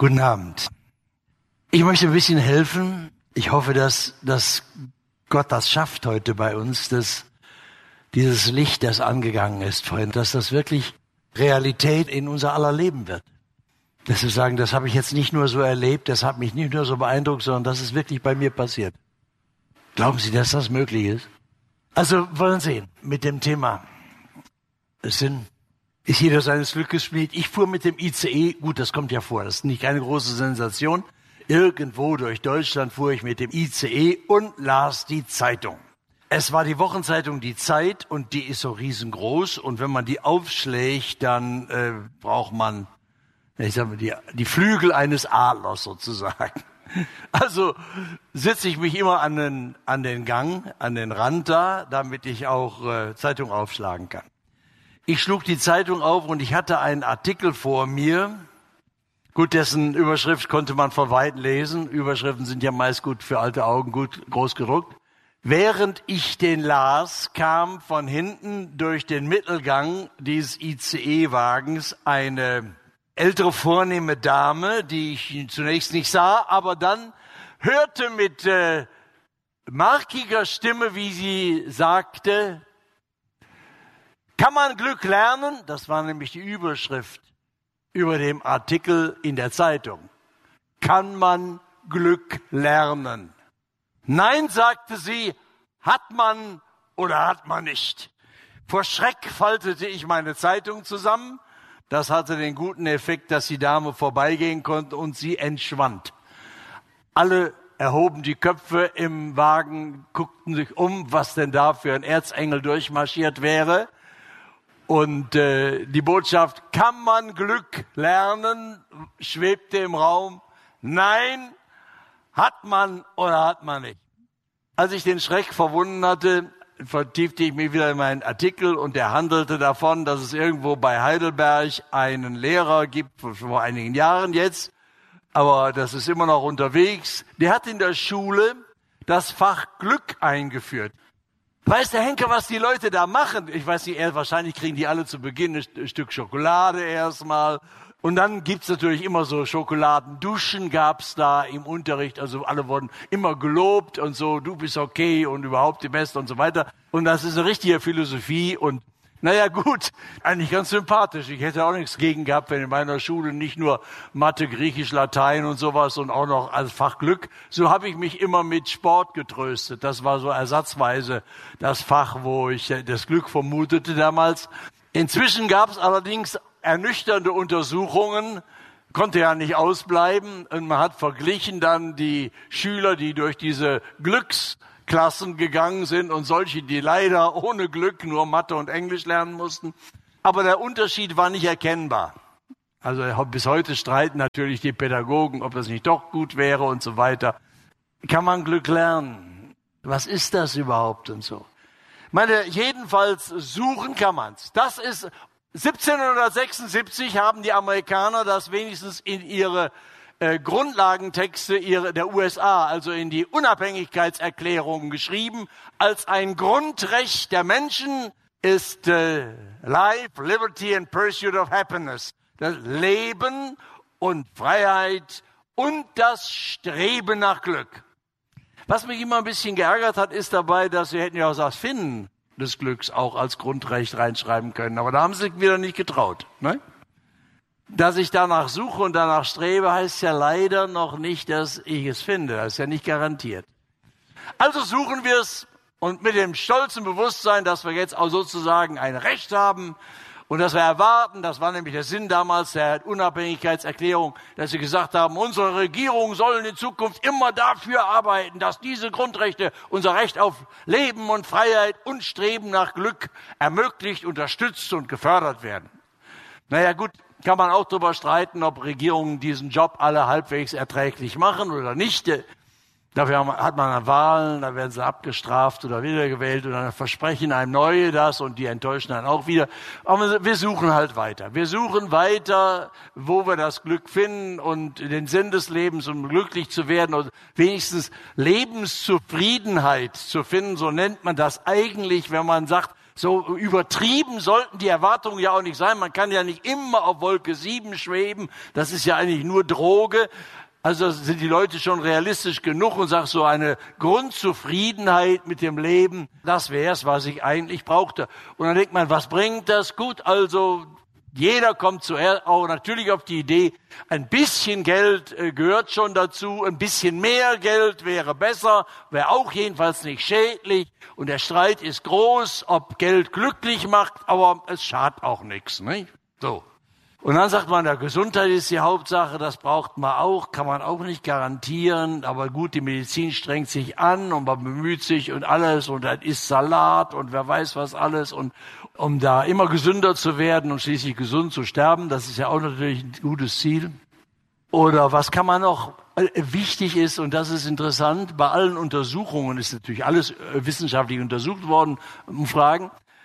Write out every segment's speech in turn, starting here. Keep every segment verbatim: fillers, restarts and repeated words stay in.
Guten Abend. Ich möchte ein bisschen helfen. Ich hoffe, dass, dass Gott das schafft heute bei uns, dass dieses Licht, das angegangen ist vorhin, dass das wirklich Realität in unser aller Leben wird. Dass wir sagen, das habe ich jetzt nicht nur so erlebt, das hat mich nicht nur so beeindruckt, sondern das ist wirklich bei mir passiert. Glauben Sie, dass das möglich ist? Also wollen Sie sehen, mit dem Thema. Es sind, ist jeder seines Glückes Schmied. Ich fuhr mit dem I C E, gut, das kommt ja vor, das ist nicht keine große Sensation. Irgendwo durch Deutschland fuhr ich mit dem I C E und las die Zeitung. Es war die Wochenzeitung Die Zeit und die ist so riesengroß und wenn man die aufschlägt, dann äh, braucht man, ich sag mal, die, die Flügel eines Adlers sozusagen. Also sitze ich mich immer an den, an den Gang, an den Rand da, damit ich auch äh, Zeitung aufschlagen kann. Ich schlug die Zeitung auf und ich hatte einen Artikel vor mir. Gut, dessen Überschrift konnte man von weit lesen. Überschriften sind ja meist gut für alte Augen, gut groß gedruckt. Während ich den las, kam von hinten durch den Mittelgang dieses I C E-Wagens eine ältere, vornehme Dame, die ich zunächst nicht sah, aber dann hörte mit äh, markiger Stimme, wie sie sagte, kann man Glück lernen? Das war nämlich die Überschrift über dem Artikel in der Zeitung. Kann man Glück lernen? Nein, sagte sie, hat man oder hat man nicht. Vor Schreck faltete ich meine Zeitung zusammen. Das hatte den guten Effekt, dass die Dame vorbeigehen konnte und sie entschwand. Alle erhoben die Köpfe im Wagen, guckten sich um, was denn da für ein Erzengel durchmarschiert wäre. Und äh, die Botschaft, kann man Glück lernen, schwebte im Raum. Nein, hat man oder hat man nicht. Als ich den Schreck verwunden hatte, vertiefte ich mich wieder in meinen Artikel und der handelte davon, dass es irgendwo bei Heidelberg einen Lehrer gibt, vor einigen Jahren jetzt, aber das ist immer noch unterwegs. Der hat in der Schule das Fach Glück eingeführt. Weiß der Henker, was die Leute da machen? Ich weiß nicht, wahrscheinlich kriegen die alle zu Beginn ein Stück Schokolade erstmal. Und dann gibt's natürlich immer so Schokoladenduschen, gab's da im Unterricht. Also alle wurden immer gelobt und so, du bist okay und überhaupt die Beste und so weiter. Und das ist eine richtige Philosophie und naja gut, eigentlich ganz sympathisch. Ich hätte auch nichts gegen gehabt, wenn in meiner Schule nicht nur Mathe, Griechisch, Latein und sowas und auch noch als Fach Glück. So habe ich mich immer mit Sport getröstet. Das war so ersatzweise das Fach, wo ich das Glück vermutete damals. Inzwischen gab's allerdings ernüchternde Untersuchungen, konnte ja nicht ausbleiben. Und man hat verglichen dann die Schüler, die durch diese Glücksklassen gegangen sind und solche, die leider ohne Glück nur Mathe und Englisch lernen mussten. Aber der Unterschied war nicht erkennbar. Also bis heute streiten natürlich die Pädagogen, ob das nicht doch gut wäre und so weiter. Kann man Glück lernen? Was ist das überhaupt und so? Ich meine, jedenfalls suchen kann man's. Das ist siebzehnhundertsechsundsiebzig haben die Amerikaner das wenigstens in ihre äh, Grundlagentexte ihre, der U S A, also in die Unabhängigkeitserklärungen geschrieben. Als ein Grundrecht der Menschen ist äh, Life, Liberty and Pursuit of Happiness. Das Leben und Freiheit und das Streben nach Glück. Was mich immer ein bisschen geärgert hat, ist dabei, dass wir hätten ja auch das Finden des Glücks auch als Grundrecht reinschreiben können. Aber da haben sie sich wieder nicht getraut. Ne? Dass ich danach suche und danach strebe, heißt ja leider noch nicht, dass ich es finde. Das ist ja nicht garantiert. Also suchen wir es und mit dem stolzen Bewusstsein, dass wir jetzt auch sozusagen ein Recht haben und dass wir erwarten, das war nämlich der Sinn damals der Unabhängigkeitserklärung, dass sie gesagt haben, unsere Regierungen sollen in Zukunft immer dafür arbeiten, dass diese Grundrechte, unser Recht auf Leben und Freiheit und Streben nach Glück ermöglicht, unterstützt und gefördert werden. Naja gut, kann man auch darüber streiten, ob Regierungen diesen Job alle halbwegs erträglich machen oder nicht. Dafür hat man Wahlen, da werden sie abgestraft oder wiedergewählt und dann versprechen einem Neue das und die enttäuschen dann auch wieder. Aber wir suchen halt weiter. Wir suchen weiter, wo wir das Glück finden und den Sinn des Lebens, um glücklich zu werden und wenigstens Lebenszufriedenheit zu finden. So nennt man das eigentlich, wenn man sagt, So übertrieben sollten die Erwartungen ja auch nicht sein. Man kann ja nicht immer auf Wolke sieben schweben. Das ist ja eigentlich nur Droge. Also sind die Leute schon realistisch genug und sagen, so eine Grundzufriedenheit mit dem Leben, das wäre es, was ich eigentlich brauchte. Und dann denkt man, was bringt das? Gut, also jeder kommt zuerst auch natürlich auf die Idee, ein bisschen Geld äh, gehört schon dazu, ein bisschen mehr Geld wäre besser, wäre auch jedenfalls nicht schädlich. Und der Streit ist groß, ob Geld glücklich macht, aber es schadet auch nichts, nicht? So. Und dann sagt man, der Gesundheit ist die Hauptsache, das braucht man auch, kann man auch nicht garantieren. Aber gut, die Medizin strengt sich an und man bemüht sich und alles und dann isst Salat und wer weiß was alles. Und um da immer gesünder zu werden und schließlich gesund zu sterben, das ist ja auch natürlich ein gutes Ziel. Oder was kann man noch, äh, wichtig ist, und das ist interessant, bei allen Untersuchungen ist natürlich alles äh, wissenschaftlich untersucht worden, Umfragen.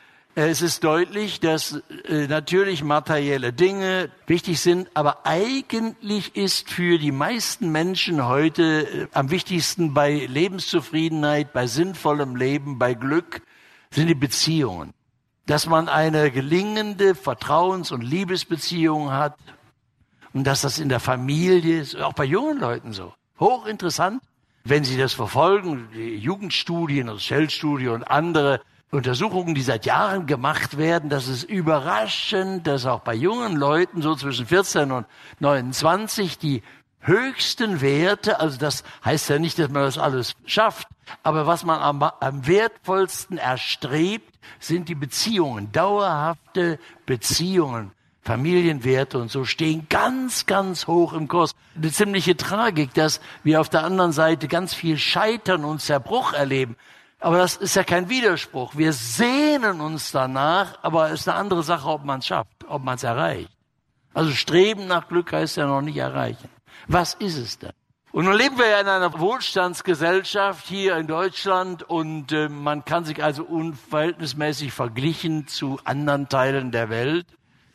Es ist deutlich, dass äh, natürlich materielle Dinge wichtig sind, aber eigentlich ist für die meisten Menschen heute äh, am wichtigsten bei Lebenszufriedenheit, bei sinnvollem Leben, bei Glück, sind die Beziehungen. Dass man eine gelingende Vertrauens- und Liebesbeziehung hat und dass das in der Familie ist, auch bei jungen Leuten so. Hochinteressant, wenn Sie das verfolgen, die Jugendstudien, das Shell-Studie und andere Untersuchungen, die seit Jahren gemacht werden, das ist überraschend, dass auch bei jungen Leuten so zwischen vierzehn und neunundzwanzig die höchsten Werte, also das heißt ja nicht, dass man das alles schafft, aber was man am, am wertvollsten erstrebt, sind die Beziehungen, dauerhafte Beziehungen, Familienwerte und so stehen ganz, ganz hoch im Kurs. Eine ziemliche Tragik, dass wir auf der anderen Seite ganz viel Scheitern und Zerbruch erleben. Aber das ist ja kein Widerspruch. Wir sehnen uns danach, aber es ist eine andere Sache, ob man es schafft, ob man es erreicht. Also Streben nach Glück heißt ja noch nicht erreichen. Was ist es denn? Und nun leben wir ja in einer Wohlstandsgesellschaft hier in Deutschland und äh, man kann sich also unverhältnismäßig verglichen zu anderen Teilen der Welt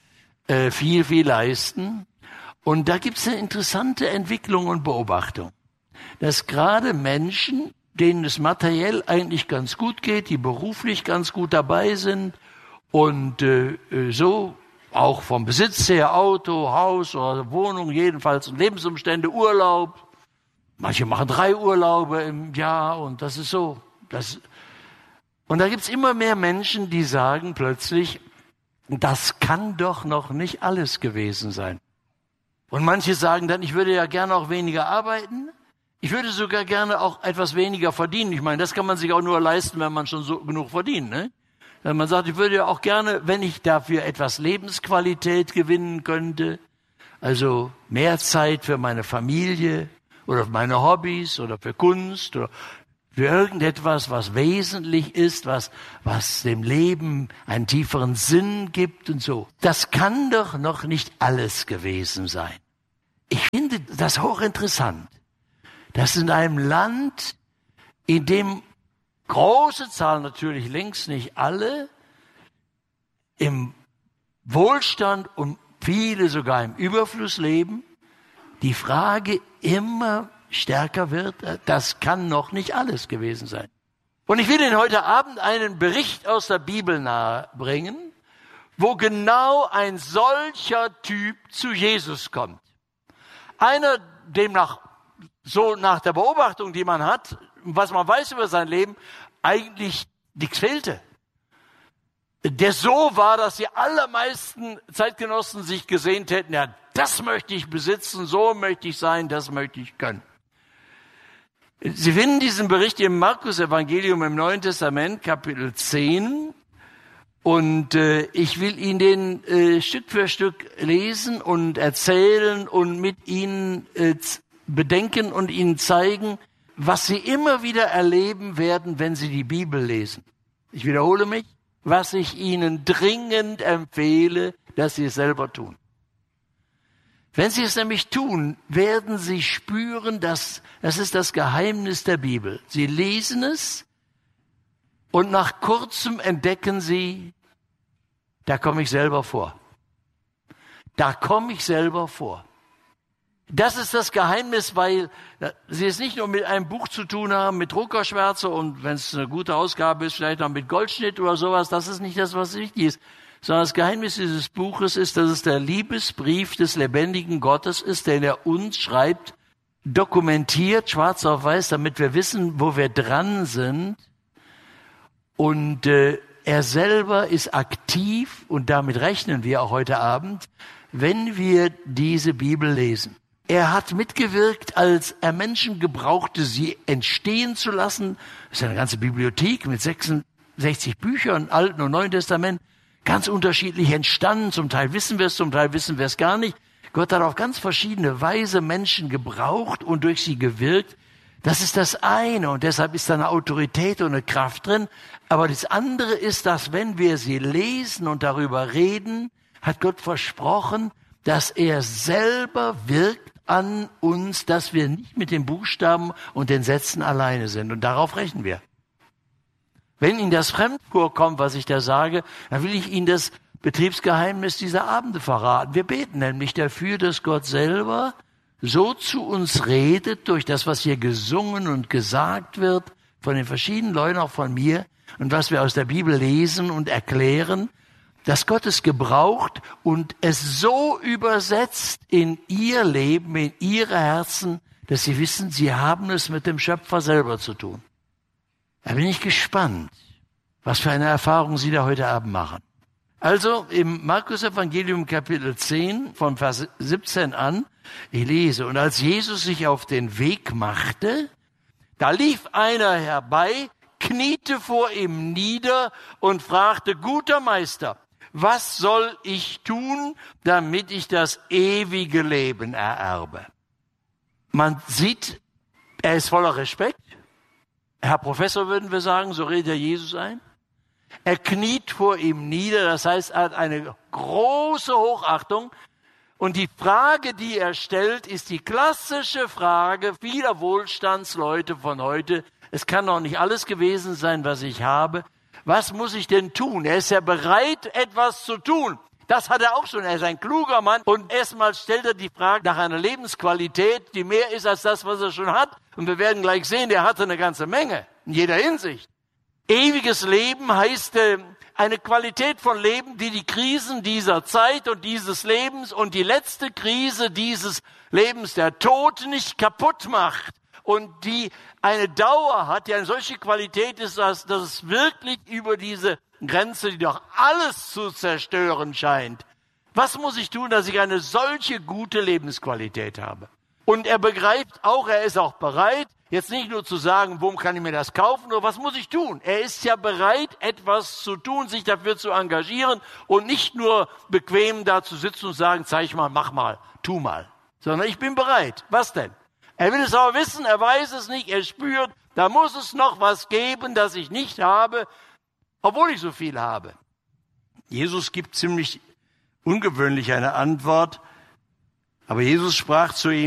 äh, viel, viel leisten. Und da gibt es eine interessante Entwicklung und Beobachtung, dass gerade Menschen, denen es materiell eigentlich ganz gut geht, die beruflich ganz gut dabei sind und äh, so auch vom Besitz her, Auto, Haus oder Wohnung, jedenfalls Lebensumstände, Urlaub. Manche machen drei Urlaube im Jahr und das ist so. Das und da gibt's immer mehr Menschen, die sagen plötzlich, das kann doch noch nicht alles gewesen sein. Und manche sagen dann, ich würde ja gerne auch weniger arbeiten. Ich würde sogar gerne auch etwas weniger verdienen. Ich meine, das kann man sich auch nur leisten, wenn man schon so genug verdient, ne? Wenn man sagt, ich würde ja auch gerne, wenn ich dafür etwas Lebensqualität gewinnen könnte, also mehr Zeit für meine Familie oder für meine Hobbys oder für Kunst oder für irgendetwas, was wesentlich ist, was, was dem Leben einen tieferen Sinn gibt und so. Das kann doch noch nicht alles gewesen sein. Ich finde das hochinteressant. Das in einem Land, in dem große Zahlen, natürlich längst nicht alle, im Wohlstand und viele sogar im Überfluss leben, die Frage immer stärker wird, das kann noch nicht alles gewesen sein. Und ich will Ihnen heute Abend einen Bericht aus der Bibel nahebringen, wo genau ein solcher Typ zu Jesus kommt. Einer, dem nach so nach der Beobachtung, die man hat, was man weiß über sein Leben, eigentlich nichts fehlte. Der so war, dass die allermeisten Zeitgenossen sich gesehnt hätten, ja, das möchte ich besitzen, so möchte ich sein, das möchte ich können. Sie finden diesen Bericht im Markus-Evangelium im Neuen Testament, Kapitel zehn. Und äh, ich will Ihnen den äh, Stück für Stück lesen und erzählen und mit Ihnen äh, bedenken und Ihnen zeigen, was Sie immer wieder erleben werden, wenn Sie die Bibel lesen. Ich wiederhole mich, was ich Ihnen dringend empfehle, dass Sie es selber tun. Wenn Sie es nämlich tun, werden Sie spüren, dass das ist das Geheimnis der Bibel. Sie lesen es und nach kurzem entdecken Sie, da komme ich selber vor. Da komme ich selber vor. Das ist das Geheimnis, weil sie es nicht nur mit einem Buch zu tun haben, mit Druckerschwärze und wenn es eine gute Ausgabe ist, vielleicht noch mit Goldschnitt oder sowas. Das ist nicht das, was wichtig ist. Sondern das Geheimnis dieses Buches ist, dass es der Liebesbrief des lebendigen Gottes ist, den er uns schreibt, dokumentiert, schwarz auf weiß, damit wir wissen, wo wir dran sind. Und äh, er selber ist aktiv und damit rechnen wir auch heute Abend, wenn wir diese Bibel lesen. Er hat mitgewirkt, als er Menschen gebrauchte, sie entstehen zu lassen. Das ist eine ganze Bibliothek mit sechsundsechzig Büchern, Alten und Neuen Testament, ganz unterschiedlich entstanden. Zum Teil wissen wir es, zum Teil wissen wir es gar nicht. Gott hat auf ganz verschiedene Weise Menschen gebraucht und durch sie gewirkt. Das ist das eine und deshalb ist da eine Autorität und eine Kraft drin. Aber das andere ist, dass wenn wir sie lesen und darüber reden, hat Gott versprochen, dass er selber wirkt an uns, dass wir nicht mit den Buchstaben und den Sätzen alleine sind. Und darauf rechnen wir. Wenn Ihnen das fremd vorkommt, was ich da sage, dann will ich Ihnen das Betriebsgeheimnis dieser Abende verraten. Wir beten nämlich dafür, dass Gott selber so zu uns redet, durch das, was hier gesungen und gesagt wird, von den verschiedenen Leuten, auch von mir, und was wir aus der Bibel lesen und erklären, dass Gott es gebraucht und es so übersetzt in ihr Leben, in ihre Herzen, dass sie wissen, sie haben es mit dem Schöpfer selber zu tun. Da bin ich gespannt, was für eine Erfahrung Sie da heute Abend machen. Also im Markus-Evangelium Kapitel zehn von Vers siebzehn an, ich lese, und als Jesus sich auf den Weg machte, da lief einer herbei, kniete vor ihm nieder und fragte, guter Meister, was soll ich tun, damit ich das ewige Leben ererbe? Man sieht, er ist voller Respekt. Herr Professor, würden wir sagen, so redet er Jesus ein. Er kniet vor ihm nieder, das heißt, er hat eine große Hochachtung. Und die Frage, die er stellt, ist die klassische Frage vieler Wohlstandsleute von heute. Es kann doch nicht alles gewesen sein, was ich habe. Was muss ich denn tun? Er ist ja bereit, etwas zu tun. Das hat er auch schon. Er ist ein kluger Mann. Und erstmal stellt er die Frage nach einer Lebensqualität, die mehr ist als das, was er schon hat. Und wir werden gleich sehen, der hatte eine ganze Menge. In jeder Hinsicht. Ewiges Leben heißt äh, eine Qualität von Leben, die die Krisen dieser Zeit und dieses Lebens und die letzte Krise dieses Lebens, der Tod, nicht kaputt macht. Und die eine Dauer hat, die eine solche Qualität ist, dass, dass es wirklich über diese Grenze, die doch alles zu zerstören scheint. Was muss ich tun, dass ich eine solche gute Lebensqualität habe? Und er begreift auch, er ist auch bereit, jetzt nicht nur zu sagen, wo kann ich mir das kaufen, nur was muss ich tun? Er ist ja bereit, etwas zu tun, sich dafür zu engagieren und nicht nur bequem da zu sitzen und sagen, zeig mal, mach mal, tu mal. Sondern ich bin bereit. Was denn? Er will es aber wissen, er weiß es nicht, er spürt, da muss es noch was geben, das ich nicht habe, obwohl ich so viel habe. Jesus gibt ziemlich ungewöhnlich eine Antwort, aber Jesus sprach zu ihm,